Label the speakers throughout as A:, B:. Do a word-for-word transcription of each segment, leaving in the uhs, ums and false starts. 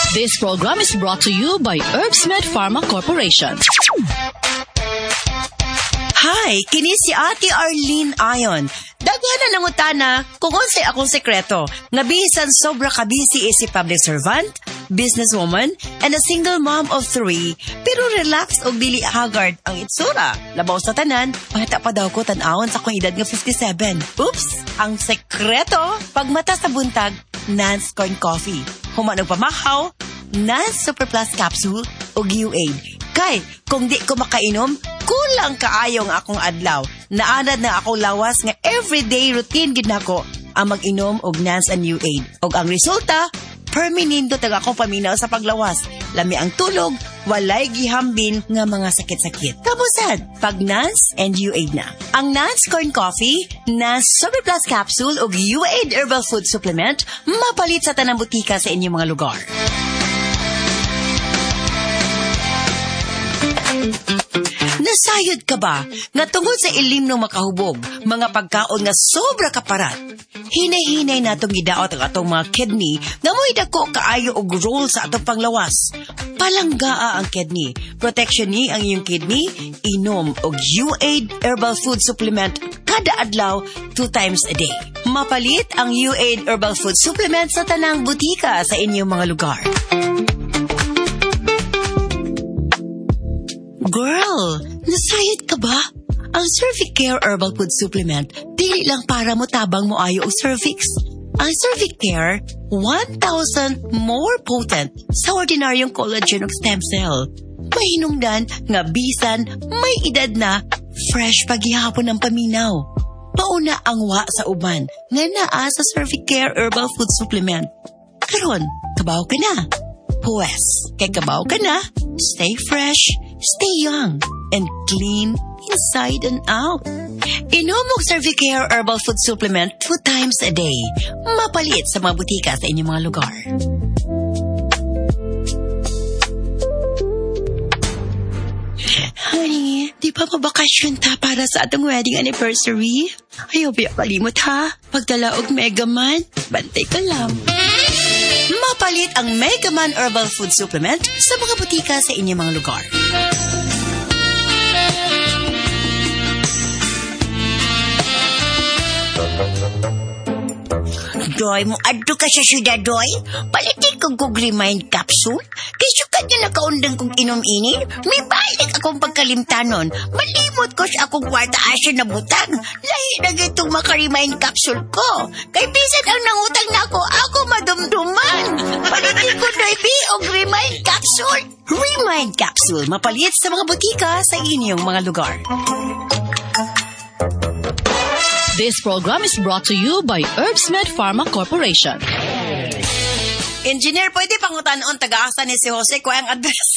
A: This program is brought to you by Herbsmed Pharma Corporation.
B: Hi, kini si Ate Arlene Ayon. Daghanan ng utana kung unsay akong sekreto. Nga bisan sobra kabisi si public servant, businesswoman, and a single mom of three. Pero relaxed o dili haggard ang itsura. Labaw sa tanan, pangita pa daw ko tanawon sa kong edad nga fifty-seven. Oops! Ang sekreto, pagmata sa buntag, Nance Corn Coffee. Humanog pamahaw, Nance Super Plus Capsule o G-Aid. Kay, kung di ko makainom, kulang kaayong akong adlaw. Naanad na akong lawas nga everyday routine gid nako ang mag-inom og Nance and U-Aid. Og ang resulta, perminindo tag akong paminaw sa paglawas. Lami ang tulog, walay gihambin nga mga sakit-sakit. Kabusad, pag Nance and U-Aid na. Ang Nance Corn Coffee, Nance Super Plus Capsule ug U-Aid Herbal Food Supplement mapalit sa tanang butika sa inyong mga lugar. Nasayod ka ba nga tungod sa ilim ng makahubog, mga pagkaon nga sobra kaparat? Hinay-hinay natong gidaot ang atong mga kidney nga mo'y dako kaayo og role sa atong panglawas. Palanggaa ang kidney. Protection ni ang iyong kidney, inom og U-Aid Herbal Food Supplement kada adlaw, two times a day. Mapalit ang U-Aid Herbal Food Supplement sa tanang butika sa inyong mga lugar. Girl, nasayad ka ba? Ang Cervicare Herbal Food Supplement, dili lang para mo tabang mo ayo og cervix. Ang Cervicare, one thousand more potent sa ordinaryong collagen ug stem cell. Mahinungdan nga bisan may edad na, fresh paghihapon ang paminaw. Pauna ang wa sa uban nga naa sa Cervicare Herbal Food Supplement. Karon, kabaw ka na. Puwes, kay kabaw ka na, stay fresh, stay young, and clean inside and out. Inom og Cervicare Herbal Food Supplement two times a day. Mapalit sa mga butika sa inyong mga lugar. Honey, di pa mabakasyon ta para sa atong wedding anniversary? Ayaw ba kalimot ha? Pagdala og Megaman, bantay ka lang. Mapalit ang Megaman Herbal Food Supplement sa mga butika sa inyong mga lugar. Doy, mo adto ka sa syudad, Doy. Palitin kong kong remind capsule. Kisyo ka niya nakaundang kong inom ini. May balik akong pagkalimtanon. Malimot ko sa akong kwarta asya na butang. Lahi na itong makaremind capsule ko. Kay bisan ang nangutang na ako, ako madumduman. Palitin ko, Doy, B, og remind capsule. Remind capsule. Mapalit sa mga butika sa inyong mga lugar.
A: This program is brought to you by Herbsmed Pharma Corporation.
B: Engineer, pwede pangutanon taga-asa ni si Jose ko ang address.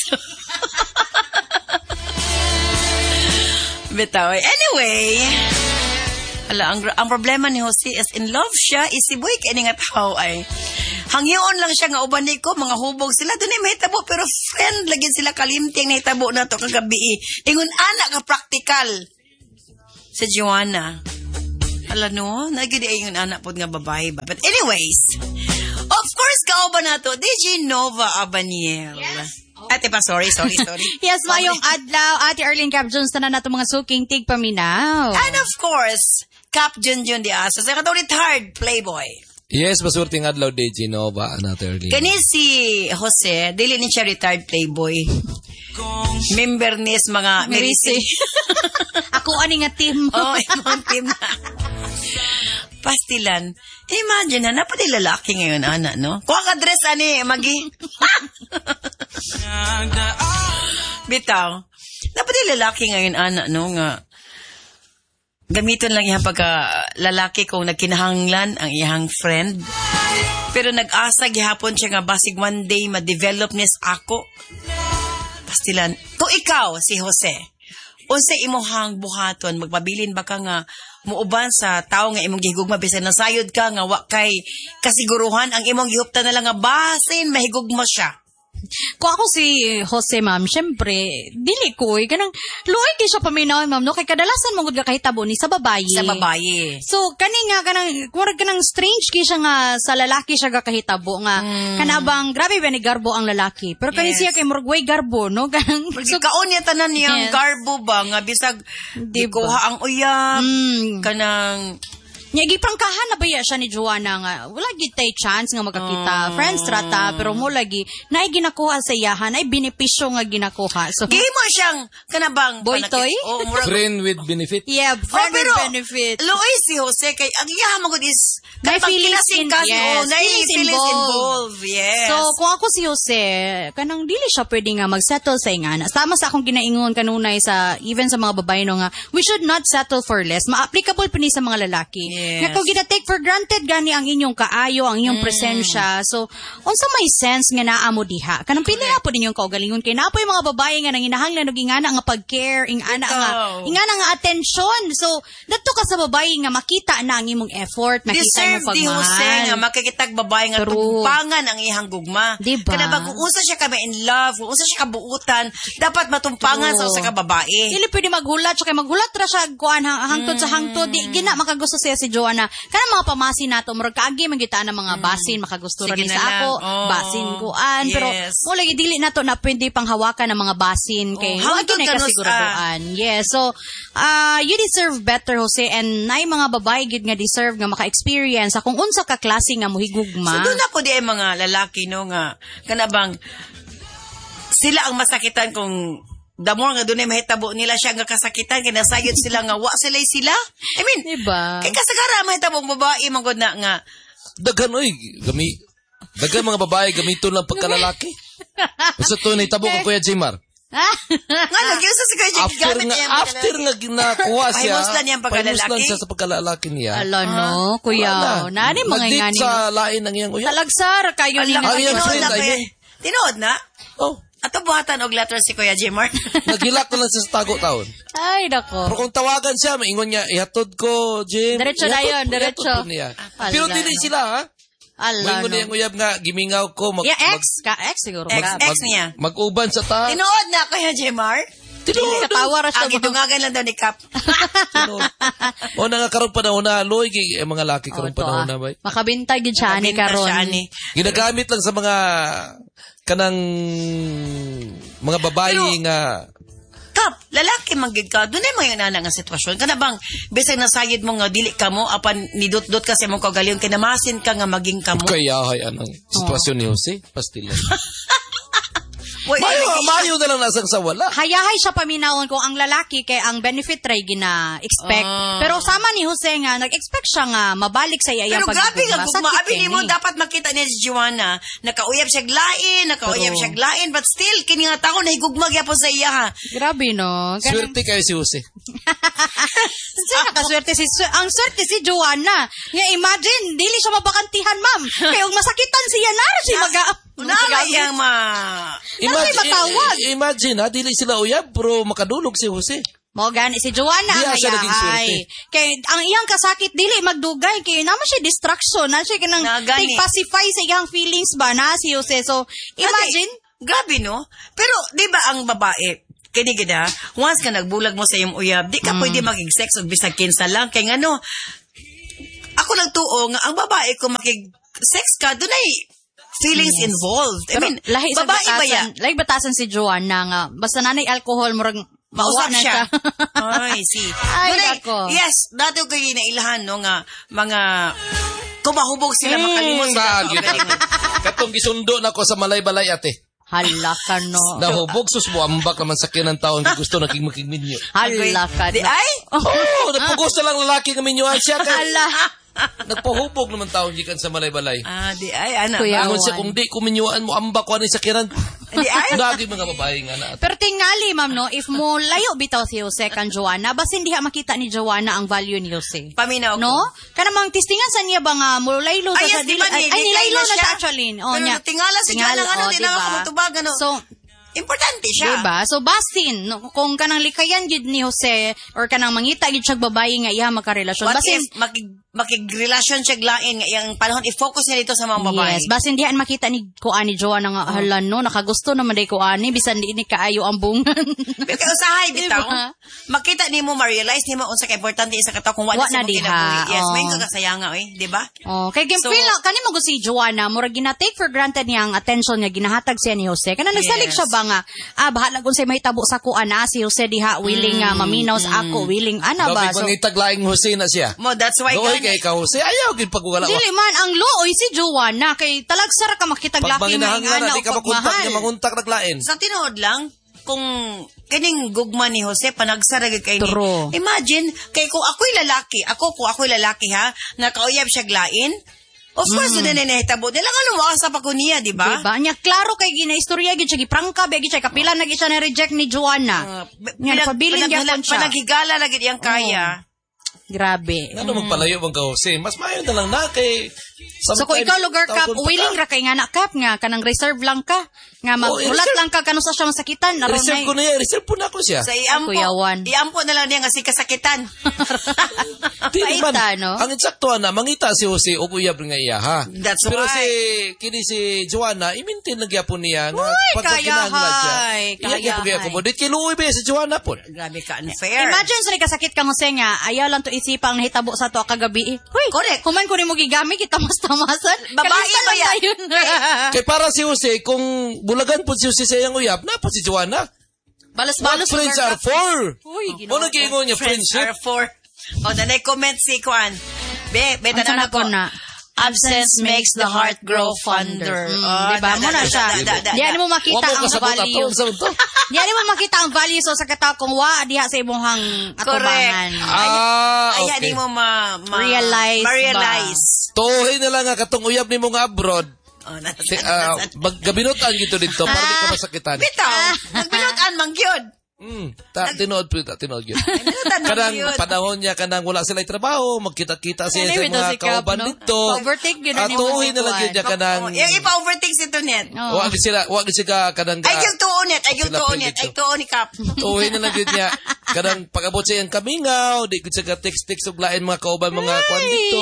B: Bitaw. Anyway, hala, ang, ang problema ni Jose is in love siya, isiboy kaya nga tao ay. Hangyoon lang siya nga uban ko, mga hubog sila, doon ay mahitabo, pero friend, lagi sila kalimting na hitabo na to kagabi. Ingon anak ka practical. Sa Joanna. Ala no, nagidi ay yung anak po nga babae ba. But anyways, of course, kao ba na to? D J Nova Abaniel. Yes. Ate pa, sorry, sorry, sorry.
C: Yes, mayong adlaw, Ate Arlene Cap Jones na nato mga suking tig paminaw.
B: And of course, Cap Junjun di Asa. Sa katong retired playboy.
D: Yes, masurting adlaw, D J Nova, Ate Arlene.
B: Kani si Jose, dili ni siya retired playboy. Member ni mga Merisi.
C: Ako ani nga team.
B: Oh, imong team na. Pastilan. Imagine na, napati lalaki ngayon, ana, no? Kuha ka dress, ani, magi. Bitaw. Napati lalaki ngayon, ana, no, nga. Gamiton lang iyang pagka lalaki kung nagkinahanglan ang iyang friend. Pero nag-asa gihapon siya nga basig one day ma-develop nis ako. Pastilan. Kung ikaw, si Jose, unsa imuhang buhaton, magpabilin ba ka nga muuban sa tao nga imong gihigugma bisan nasayod ka nga wa kay kasiguruhan ang imong gihuptan na lang nga basin mahigugma siya.
C: Kung ako si Jose, ma'am, syempre, dili ko, eh, kanang, luoy kay siya paminaw, ma'am, no? Kay kadalasan mong ka kahitabo ni sa babae.
B: Sa babae.
C: So, kani nga, kanang, kurag kanang strange kay siya nga, sa lalaki siya kakahitabo nga, mm. kanabang, grabe ba ni garbo ang lalaki. Pero kani
B: Yes.
C: siya kay muragway garbo, no? Kanang,
B: So, kaon niya tanan niyang
C: Yes.
B: garbo ba, nga bisag, di
C: Diba?
B: kuha ang uyab,
C: mm,
B: kanang,
C: Nya giprangkahan na ba ya siya ni Joanna nga wala gid tay chance nga magkakita.
B: Oh.
C: Friends trata pero mo lagi naay ginakuha sa iyahan ay benepisyo nga ginakuha. So
B: gihimo siyang, kanabang,
C: Boy
B: panaki-
C: toy?
B: Oh, murag,
D: Friend with benefit.
C: yeah,
B: Oh,
C: friend
B: pero,
C: with benefit.
B: Luoy si Jose, kay, ang iya magod is,
C: May
B: kanabang
C: feelings
B: kinasing
C: in-
B: kasi,
C: yes,
B: oh, nay
C: feelings
B: feelings
C: involved.
B: involved, yes.
C: So, kung ako si Jose, kanang dili siya pwede nga mag-settle sa ingana. Tama sa akong ginaingon kanunay sa, even sa mga babae no nga, we should not settle for less. Ma-applicable pa ni sa mga lalaki.
B: Yes.
C: Nga kung gina-take for granted gani ang inyong kaayo, ang inyong mm. presensya. So, unsa may sense nga naa mo diha? Kanang pili na po ninyong kaugalingon kay naa po yung mga babae nga nanginahanglan og ingana nga pag-care, ingana nga,
B: Ikaw.
C: ingana nga attention. So, dadto ka sa babae nga makita na ang imong effort, makita
B: Deserve
C: imong
B: di Jose nga
C: pagmahal.
B: makikitag babae nga
C: True.
B: tumpangan ang ihang gugma.
C: Diba?
B: Kanabang kung unsa siya ka in love, kung unsa siya kabuutan, dapat matumpangan
C: True.
B: sa usa ka babae.
C: Dili pwede maghulat, so kay maghulat ra siya kuan hang, hangtod sa hangtod, di gina makagusto siya si Joanna. Kana mga pamasin nato, murag kaagi mangita na mga basin makagusto ra
B: Sige
C: ni
B: na
C: sa
B: lang.
C: ako,
B: Oh.
C: basin kuan, pero
B: Yes.
C: mo lagi dili nato na pwede panghawakan ng mga basin kay
B: Oh,
C: wala
B: hangtod
C: gyud
B: ka nos,
C: kasiguraduan. Yes, so uh, you deserve better, Jose, and nay mga babae gid nga deserve nga maka-experience sa kung unsa ka klase nga mohigugma.
B: So doon na po di ay mga lalaki no nga kanabang sila ang masakitan kung the more nga doon ay mahitabo nila siya nga kasakitan kaya nasayod sila nga wa sila sila. I mean,
C: Diba?
B: kay kasagara mahitabo babae magod na nga
D: Dagan, oy. Gami, dagan mga babae, gamiton lang pagkalalaki. Basta to na itabo ko Kuya Jimar.
B: nga nagyos sa kaya
D: After nga, after nga ginakuha siya,
B: Pahimuslan niyang pagkalalaki.
D: pahimuslan siya sa pagkalalaki niya.
C: Ala no, kuya.
D: Wala.
C: Nani mga
D: Nag-date
C: ingani.
D: sa lain ng iyang uyab.
C: Talagsar kayo ni
B: Ang
D: Ang iyang
B: tinood
D: friend,
B: na
D: I
B: kay
D: mean.
B: tinood na
D: Oh,
B: ato buhatan og letter si Kuya Jimar.
D: naghilak na lang siya sa tago taon.
C: Ay,
D: Pero
C: nako.
D: kung tawagan siya, maingon niya, ihatod ko, Jim.
C: Diretso na
D: Ihatod
C: yun,
D: ko,
C: diretso.
D: ihatod ko niya.
C: Ala,
D: Pero
C: no.
D: dili sila, ha?
C: Ala
D: Maingon
C: no.
D: niya yung uyab nga, gimingaw ko. Mag,
C: Yeah,
D: mag-
C: ex. Ka, ex siguro.
B: Ex,
C: Mag-
B: ex niya.
D: Mag-uban sa ta.
B: Tinood na Kuya Jimar.
D: Tinuod.
C: Katawa ra siya.
B: Ang idungagan lang daw ni Kap.
D: Tinuod. O na nga karong panahon na, loy, kay eh, mga laki karong
C: Oh, to,
D: panahon
C: ah.
D: na, bay.
C: Makabintay gid siya ni
B: Mabinta
C: karon.
B: siya, ani.
D: Ginagamit lang sa mga kanang mga babae
B: Pero-
D: nga
B: Kap, lalaki manggid ka, doon ay mga nana nga sitwasyon. Kana bang, bisag nasayid mo nga dili ka mo, apan nidot-dot ka sa mong kagaling, kinamasin ka nga maging kamo.
D: kaya hay anong sitwasyon ni Jose, pastilan.
B: Boy,
D: Mayo,
B: ay,
D: mayo na lang nasang sa wala.
C: Hayahay siya paminawon kung ang lalaki kay ang benefit try gina expect.
B: Ah.
C: Pero sama ni Jose nga nag-expect siya nga mabalik sa iyang
B: Pero grabe nga, kung maabi ni mo,
C: dapat
B: dapat makita ni si Joanna, nakauyab siya glain, nakauyab
C: Pero-
B: siya glain, but still, kini nga tao, nahigugmag yapon sa iya, ha.
C: grabe no. Ganun-
D: Swerte kayo si Jose.
C: Saan nakaswerte si Su- ang swerte si Joanna. Nga imagine, dili siya mabakantihan, ma'am. Kaya kung masakitan siya na, siya maga...
B: Una nga iyang ma...
C: Imagine, matawag.
D: i- imagine ha, dili sila uyab, pero makadulog si Jose.
C: Mo gani si Joanna
D: Diya
C: ang
D: siya naging
C: hayahay.
D: swerte.
C: Kay ang iyang kasakit dili magdugay kay naman siya distraction, na siya kanang
B: Na gani.
C: take pacify sa iyang feelings ba na si Jose. So imagine,
B: Kasi, grabe, no? Pero, di ba ang babae, kini gida, once ka nagbulag mo sa iyong uyab, di ka pwede maging sex o bisag kinsa lang. Kaya nga, no, ako nagtuo nga, ang babae ko makig-sex ka, doon ay feelings involved. I
C: pero
B: mean,
C: lahi sa
B: babae ba yan?
C: batasan, lahi batasan si Joanna nga basta nanay alcohol murag
B: Mausap
C: mawa na
B: siya.
C: siya.
B: Ay, see.
C: Ay,
B: Doon ay-
C: nako.
B: Yes, dati ko kayo nailahan, no, nga, mga, kumahubog sila,
C: Hmm,
B: makalimot sila.
D: Bagyo. Katong gisundo na ko sa malay-balay ate.
C: Hala ka no.
D: Nahubog, sus mo ambak naman sa kinang taon kung gusto naging makigminyo.
C: Hala ka
B: Di
C: no.
B: ay?
D: Oh, napugos na lang lalaki ng minyuan siya. Kay,
C: Hala.
D: nagpahubog naman taon gikan sa malay-balay.
B: Ah, di ay, ana.
C: Kuya.
D: Angon siya,
C: Yawan.
D: kung di kuminyuan mo, ambak ko ano sa kiran.
B: Di ay?
D: Lagi mga babae nga na.
C: Pero tingali, ma'am, no, if mo layo bitaw si Jose kan Joanna, basta hindi ha makita ni Joanna ang value ni Jose.
B: Paminaw ko.
C: No? Kanamang tistingan sa niya ba nga, mulaylo sa
B: Ay, yes,
C: sa
B: di ba,
C: ay,
B: ni-
C: ay,
B: ni-
C: nilaylo
B: na
C: na
B: siya.
C: siya actually. Oh,
B: Pero
C: niya.
B: tingala si Joanna, ano, di na
C: diba?
B: makamutubag, ano.
C: So,
B: Importante siya.
C: diba? So, basin, no, kung kanang likayan gid ni Jose, or kanang mangita gid siya babae nga iya makarelasyon,
B: What
C: basin,
B: if, makig, makigrelasyon siya glain nga iyang panahon i-focus niya dito sa mga babae.
C: Yes, basin dihan makita ni kuan ni Joanna nga halan no, nakagusto naman day kuan ni bisan di ni kaayo ang bungan.
B: Kaya usahay bitaw.
C: Diba?
B: Makita nimo ma-realize nimo unsa ka importante isa ka tawo kung wala
C: Wa
B: sa
C: na
B: mong
C: diha.
B: kinabuhi. Yes,
C: Oh.
B: may kasayanga oy, di ba?
C: Oh, kay game
B: So-
C: feel na kani mo si Joanna, mura gina-take for granted niya ang attention niya ginahatag siya ni Jose. Kana nagsalig
B: Yes.
C: siya ba nga, ah bahala kun say mahitabo sa kuan na si Jose diha willing nga maminaw sa ako, willing ana ba.
D: Dapat
C: So
D: mangitag laing Jose na siya.
B: Mo that's why
D: Doon
B: gani-
D: kay ka Jose, ayaw gid pagugala.
C: dili man ang luoy si Joanna kay talagsara ka makitag
D: Pag
C: laki nga
D: manginahanglan
C: ana
D: na, di ka
C: o
D: makuntak
C: pagmahal.
D: niya, manguntak naglain.
B: sa tinuod lang kung kining gugma ni Jose panagsara gid kay ni.
C: True.
B: Imagine kay kung ako'y lalaki, ako kung ako'y lalaki ha, nakauyab siya glain. Of course, mm. na nahitabo. Dila nga nung sa pa ko niya, di ba?
C: Diba? Nya klaro kay ginaistorya gid siya giprangka bagi siya kapila na gid siya na reject ni Joanna.
B: Uh,
C: Nya napabiling gyapon siya.
B: Panaghigala lagi diyang kaya.
C: Grabe.
D: Ano magpalayo bang ka Jose? Mas mayon na lang na kay
C: So kung ikaw lugar ka, willing ra kay nga na kap nga kanang reserve lang ka nga magulat
D: i-reserve.
C: lang ka kanus sa siya masakitan aron
D: Reserve ko na yan, reserve po na ako siya.
B: Sa iampo,
C: Kuya Juan.
B: iampo na lang niya nga si kasakitan.
D: Di naman,
C: Paita, no?
D: ang insaktuhan na, mangita si Jose o uyab nga iya, ha?
B: That's
D: Pero
B: why.
D: si, kini si Joanna, imintin lang yapon niya nga
C: Uy,
D: pagkakinahanglan siya.
C: kayahay,
D: Iya kaya
C: kayahay.
D: pag-accommodate, kiluoy ba si Joanna po?
B: Grabe ka, unfair.
C: Imagine sa kasakit ka Jose nga ayaw lang to isipang nahitabo sa to kagabi. Huy,
B: Correct.
C: Kuman ko nimo gigamit kita mas tamasan.
B: Babae
C: Kalista
B: ba
C: lang
B: yan?
C: tayo na.
D: Kay para si Jose, kung bulagan po si Jose sa iyang uyab, na po si Joanna. What
C: Balos-balos
D: friends
C: lugar
D: are
C: ka.
D: for?
C: Uy,
D: Mo
C: ginawa
D: nang giingon niya,
B: Friends
D: friendship?
B: are for. O, na comment si Kwan. Be, be,
C: Unsa na
B: tanan
C: ko
B: ako.
C: na?
B: Absence makes the heart grow fonder.
C: Mm,
B: Oh,
C: diba?
B: da-
C: Mo na
B: da-
C: siya.
B: da- da- da-
C: Di mo makita
D: Wa mo
C: ang
D: kasabot ato,
C: value.
D: sa to.
C: Di mo makita ang value so sa kataw kung wa diha sa imong hang atubangan.
D: Ah,
B: Kaya
D: okay.
B: di mo ma, ma
C: Realize ba?
B: ma-realize.
D: Tuhin na lang nga katong uyab ni mga abroad.
B: Oh, na-
D: Si, uh, gabinutan gito dito para di ka masakitan.
B: Bitaw, nagbinutan mang gyud.
D: Mm, ta tinood po ta tinood yun.
B: Binutan mang
D: Kanang
B: gyud.
D: panahon niya kanang wala sila trabaho, magkita-kita siya
C: Ano
D: sa
C: yun,
D: mga
C: si Cap,
D: kauban
C: no?
D: dito.
C: Pa-overtake yun, ano yung
D: Atuhin na lang
C: mga
D: yun niya kanang
B: Oh, yung ipa-overtake si Tonet.
C: Oh.
D: wa gid sila wa gid sila kanang
B: Ay, yung tuunet. Ay, yung
D: Sila
B: tuunet.
D: pwede
B: Ay,
D: to.
B: tuon ni Kap.
D: tuhin na lang yun niya kanang pag-abot siya yung kamingaw, di gid siya text-text ug lain mga kauban mga kwan dito.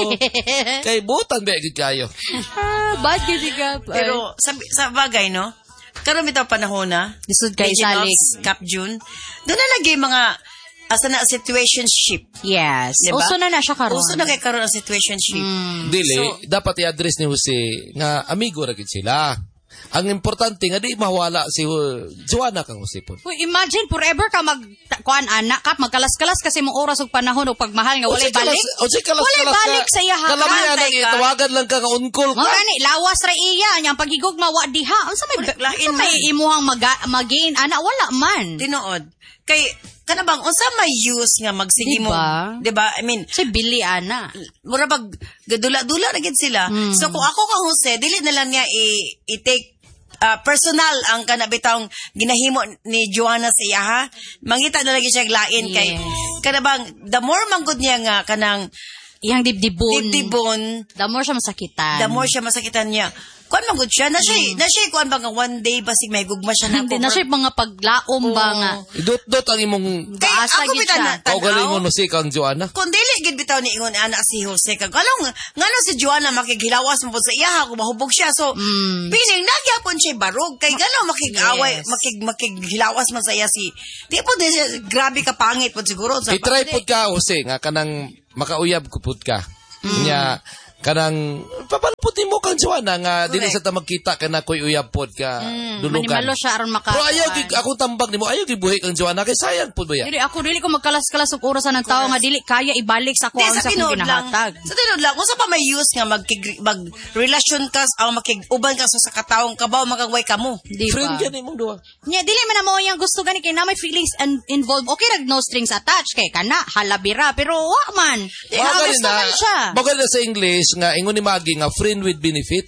D: Kay butan ba gid kayo.
C: Ah, bad kasi ka.
B: Pero, sa, sa bagay, no? Karon bitaw panahon na.
C: Lisod kay
B: Regionals,
C: salig.
B: Cap June. Doon na lagi mga asa na situationship.
C: Yes.
B: Diba?
C: Uso na na siya karon.
B: Uso na kay karon ang situationship.
D: Dili,
B: So-
D: dapat i-address ni Jose nga amigo ra gid sila. Ang importante nga di mawala si uh, Joanna kang Jose po.
C: Uy, imagine forever ka mag kuan anak kap magkalas-kalas kasi mong oras ug panahon ug pagmahal nga walay balik.
D: O si kalas
C: Walay
D: kalas
C: balik sa iya, ha?
D: Kalamian
B: Kantay
D: ang
B: ka.
D: itawagan lang ka nga unkol
C: Mo
D: ka.
C: gani lawas ra iya nya paghigugma wa diha. Unsa may
B: Wala, lain
C: unsa may
B: man.
C: imuhang maga- magain ana wala man.
B: Tinuod. Kay kana bang unsa may use nga magsige mo,
C: Diba?
B: 'di ba? I mean,
C: Si Billy ana.
B: mura bag gadula-dula na gid sila.
C: Mm.
B: So kung ako kang Jose, dili na lang niya i- i-take ah, personal ang kanabitang ginahimo ni Joanna sa iya ha. Mangita na lagi siya glain kay
C: Yes.
B: kana bang the more manggod niya nga kanang
C: Iyang dibdibon.
B: dibdibon,
C: The more siya masakitan.
B: the more siya masakitan niya. Kuan manggod siya na siya, na siya kuan ba nga one day basig may gugma siya na
C: Hindi na siya mga paglaom ba nga.
D: Idot-dot ang imong
B: Kay
C: Gaasa
B: ako
C: gid
B: bitan
C: siya.
B: na tanaw.
D: kaugalingon no si kang Joanna.
B: Kung dili gid bitaw ni ingon ana si Jose kag anong ngano si Joanna makighilawas mo sa iya kung mahubog siya so
C: Mm.
B: pining nagyapon siya barog kay gano makig-away
C: Yes.
B: makig makighilawas man sa iya si di po din siya grabe ka pangit po siguro sa
D: I-try pud ka Jose nga kanang makauyab ko pud ka. Nya kanang papalapot nimo kang Joanna nga dili sa ta magkita kana koy uyab pod ka dulugan.
C: Manimalo siya aron maka.
D: Pero ayaw gid ako tambag nimo, ayaw gid buhi kang Joanna kay sayang pud ba ya.
C: Dili ako dili ko magkalas-kalas og orasan ng tao nga dili kaya ibalik sa ko
B: Di,
C: ang
B: sa
C: sa kong
B: tinuod lang
C: ginahatag.
B: sa tinuod lang unsa pa may use nga magkig mag relasyon ka ang makig-uban ka sa sa katawong kabaw magagway kamo
C: Di
D: Friend
C: ba?
D: yan imong duha.
C: Nya dili man na mo yang gusto gani kay na may feelings and involved. Okay nag no strings attached kay kana halabira pero wa man. Di
D: Mga
C: na
D: ganin
C: gusto man siya.
D: Mga ganin na sa English nga ingon ni Maggie nga friend with benefit.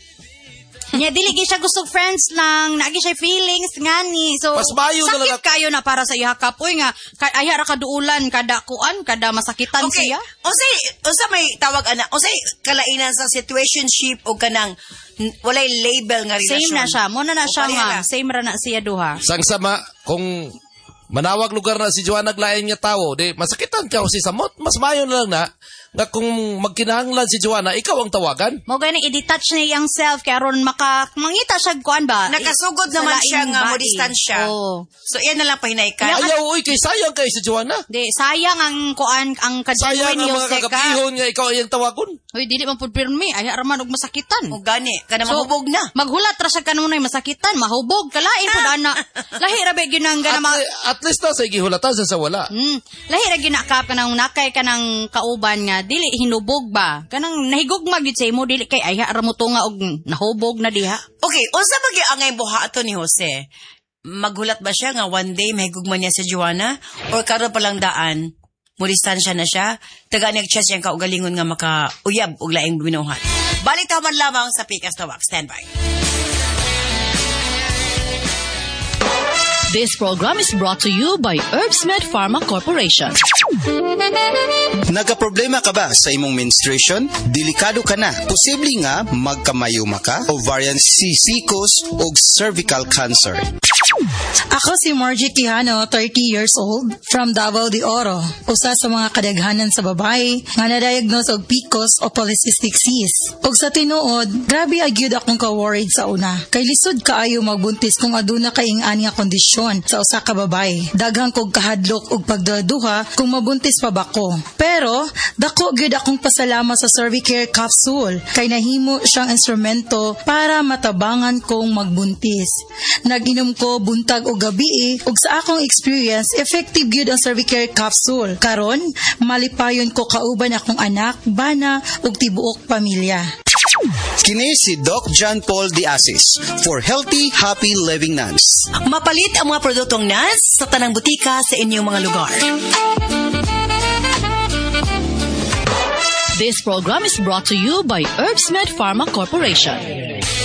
C: Nya dili gyud siya gusto friends lang, naagi siya feelings ngani. So
D: Mas mayo na lang
C: sakit kayo na para sa iya kapoy nga kay aya ra kaduulan kada kuan kada masakitan
B: okay
C: siya.
B: unsay unsa may tawag ana unsay kalainan sa situationship o kanang n- walay label nga relasyon
C: Same na siya. Mo na na
B: O
C: siya
B: pareha
C: ma'am.
B: ra.
C: Same ra na siya duha.
D: Sang sama kung manawag lugar na si Joanna naglain nga tawo, di masakitan ka si samot, mas mayo na lang na nga kung magkinahanglan si Joanna, ikaw ang tawagan.
C: Mo gani i-detach na iyang self kay aron maka mangita siya kuan ba?
B: Nakasugod
C: Sa
B: naman
C: laing
B: siya nga mo
C: body.
B: distansya.
C: Oo.
B: So, iyan na lang pahinaikan.
D: Ayaw, uy, kay sayang kay si Joanna.
C: Di, sayang ang kuan ang
D: Sayang
C: kadalawin
D: ang
C: niyo
D: mga
C: seka.
D: kakapihon nga ikaw ang tawagon.
C: Uy, dili man pud pirmi, ay araman og masakitan.
B: O gani, kana
C: So,
B: mahubog na.
C: Maghulat ra sa kanunay masakitan, mahubog, kalain pud ana. Lahi ra ba ginang
D: At,
C: gana ma
D: at least na sa gihulatan sa sa wala.
C: Hmm, lahi ra ginakap kanang nakay kanang kauban nga dili hinubog ba. Kanang nahigugma gyud sa imo dili kay ay ra mo tunga og nahubog na diha.
B: Okay, unsa magi angay buhaton ni Jose? Maghulat ba siya nga one day mahigugman niya si Joanna? Or karon pa lang daan, mudistansya na siya? Taga nag-chest siyang kaugalingon nga makauyab og laing binuhat. Balik taman lamang sa Pikas Tawag. Stand by.
A: This program is brought to you by Herbsmed Pharma Corporation.
E: Nagaproblema ka ba sa imong menstruation? Delikado ka na. Posible nga magkamayuma ka, ovarian cysticus o cervical cancer.
F: Ako si Margie Quijano, thirty years old, from Davao de Oro. Usa sa mga kadaghanan sa babae nga na-diagnose og P C O S o polycystic cyst. Og sa tinuod, grabe agyud akong ka-worried sa una. Kay lisod kaayo magbuntis kung aduna kay ing-ani nga kondisyon sa usa ka babae. Daghang kog kahadlok og pagduduha kung mabuntis pa ba ko. Pero dako gyud akong pasalamat sa Cervicare capsule kay nahimo siyang instrumento para matabangan kong magbuntis. Nag-inom ko buntag o gabi ug sa akong experience effective gyud ang Cervicare capsule. Karon malipayon ko kauban akong anak, bana ug tibuok pamilya.
E: Kini si Doc John Paul Diasis for Healthy, Happy Living Nuns.
B: Mapalit ang mga produktong N A S sa tanang butika sa inyong mga lugar.
A: This program is brought to you by Herbsmed Pharma Corporation.